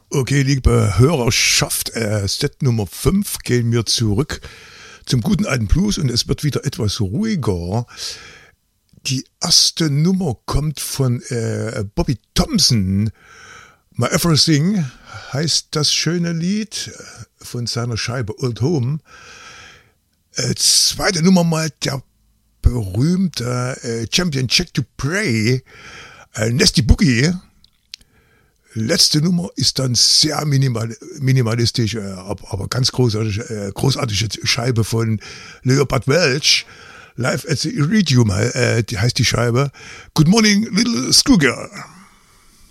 Okay, liebe Hörerschaft, Set Nummer 5 gehen wir zurück zum guten alten Blues und es wird wieder etwas ruhiger. Die erste Nummer kommt von Bobby Thompson. My Everything heißt das schöne Lied von seiner Scheibe Old Home. Zweite Nummer mal der berühmte Champion Jack to Pray, Nasty Boogie. Letzte Nummer ist dann sehr minimalistisch, aber ganz großartige Scheibe von Leopard Welch. Live at the Iridium, die heißt die Scheibe. Good Morning, Little Schoolgirl.